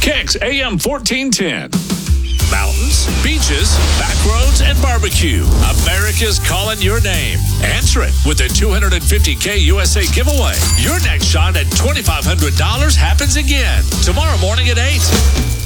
Kicks AM 1410. Mountains, beaches, back roads, and barbecue. America's calling your name. Answer it with the $250K USA giveaway. Your next shot at $2,500 happens again tomorrow morning at 8.